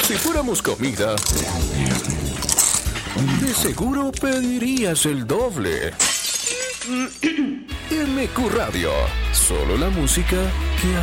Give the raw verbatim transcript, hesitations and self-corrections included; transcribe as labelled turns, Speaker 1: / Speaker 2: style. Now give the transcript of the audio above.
Speaker 1: Si fuéramos comida, de seguro pedirías el doble. M Q Radio, solo la música que